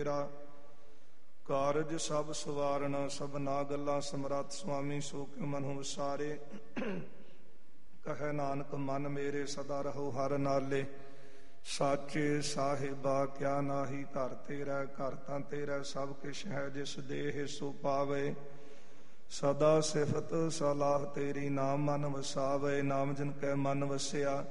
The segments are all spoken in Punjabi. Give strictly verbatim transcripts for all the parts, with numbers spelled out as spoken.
ਤੇਰਾ ਕਾਰਜ ਸਭ ਸਵਾਰਨ ਸਭਨਾ ਗੱਲਾਂ ਸਮਰੱਥ ਸੁਆਮੀ ਸੋ ਕਿਉ ਮਨਹੁ ਵਿਸਾਰੇ। ਕਹੈ ਨਾਨਕ ਮਨ ਮੇਰੇ ਸਦਾ ਰਹੋ ਹਰ ਨਾਲੇ। ਸਾਚੇ ਸਾਹਿਬਾ ਕਿਆ ਨਾਹੀ ਘਰ ਤੇਰਾ। ਘਰ ਤਾਂ ਤੇਰਾ ਸਭ ਕਿਛ ਹੈ ਜਿਸ ਦੇਹ ਸੋ ਪਾਵੇ। ਸਦਾ ਸਿਫਤ ਸਲਾਹ ਤੇਰੀ ਨਾਮ ਮਨ ਵਸਾਵੇ। ਨਾਮ ਜਿਨ ਕੈ ਮਨ ਵਸਿਆ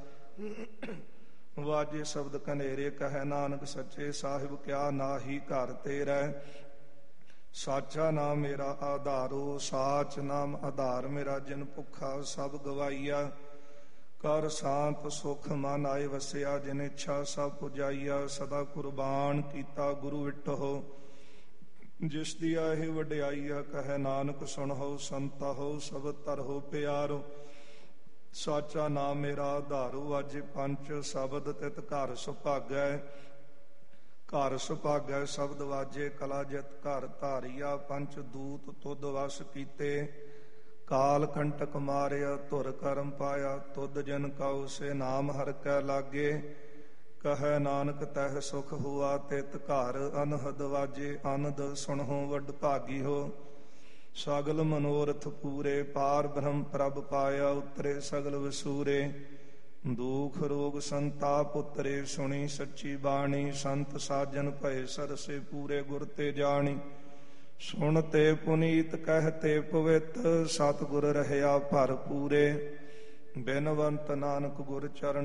ਵਾਜੇ ਸ਼ਬਦ ਕਨੇਰੇ। ਕਹੈ ਨਾਨਕ ਸੱਚੇ ਸਾਹਿਬ ਕਿਆ ਨਾਹੀ ਘਰ ਤੇਰਾ। ਸਾਚਾ ਨਾਮ ਮੇਰਾ ਆਧਾਰੋ ਸਾਚ ਨਾਮ ਆਧਾਰ ਮੇਰਾ। ਜਿਨ ਭੁੱਖਾ ਸਭ ਗਵਾਈਆ ਕਰ ਸ਼ਾਂਤ ਸੁਖ ਮਨ ਆਏ ਵਸਿਆ। ਜਿਨ ਇੱਛਾ ਸਭ ਪੁਜਾਈਆ ਸਦਾ ਕੁਰਬਾਨ ਕੀਤਾ ਗੁਰੂ ਵਿਟਹੁ। ਜਿਸ ਦੀ ਆਹੇ ਵਡਿਆਈਆ ਕਹੈ ਨਾਨਕ ਸੁਣਹੁ ਸੰਤਾ ਹੋ ਸਭ ਤਰਹੁ ਪਿਆਰੋ। ਸਾਚਾ ਨਾਮ ਮੇਰਾ ਆਧਾਰੋ ਵਾਜੇ ਪੰਚ ਸ਼ਬਦ ਤਿਤ ਘਰ ਸੁਭਾਗੈ। ਘਰ ਸੁਭਾਗੈ ਸ਼ਬਦ ਵਾਜੇ ਕਲਾ ਜਿਤ ਘਰ ਧਾਰੀਆ। ਪੰਚ ਦੂਤ ਤੁਧ ਵਸ ਕੀਤੇ ਕਾਲ ਕੰਟਕ ਮਾਰਿਆ। ਧੁਰ ਕਰਮ ਪਾਇਆ ਤੁਧ ਜਨ ਕਉ ਸੇ ਨਾਮ ਹਰਿ ਕੈ ਲਾਗੇ। ਕਹੈ ਨਾਨਕ ਤਹਿ ਸੁਖ ਹੁਆ ਤਿਤ ਘਰ ਅਨਹਦ ਵਾਜੇ। ਅਨੰਦ ਸੁਣਹੁ ਵਡ ਭਾਗੀ ਹੋ ਸਗਲ ਮਨੋਰਥ ਪੂਰੇ। ਪਾਰ ਬ੍ਰਹਮ ਪ੍ਰਭ ਪਾਇਆ ਉਤਰੇ ਸਗਲ ਵਸੂਰੇ। ਦੁਖ ਰੋਗ ਸੰਤਾਪ ਉਤਰੇ ਸੁਣੀ ਸੱਚੀ ਬਾਣੀ। ਸੰਤ ਸਾਜਨ ਭਏ ਸਰਸੇ ਪੂਰੇ ਗੁਰ ਤੇ ਜਾਣੀ। ਸੁਣ ਤੇ ਪੁਨੀਤ ਕਹਿਤੇ ਪਵਿੱਤ ਸਤਿਗੁਰ ਰਹਿਆ ਭਰਪੂਰੇ। ਬਿਨਵੰਤ ਨਾਨਕ ਗੁਰ ਚਰਨ